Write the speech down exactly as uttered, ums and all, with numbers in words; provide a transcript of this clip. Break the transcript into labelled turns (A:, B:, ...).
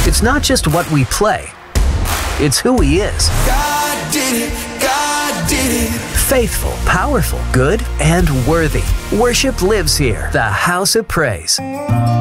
A: It's not just what we play, it's who He is.
B: God did it, God did it.
A: Faithful, powerful, good, and worthy. Worship lives here. The House of Praise.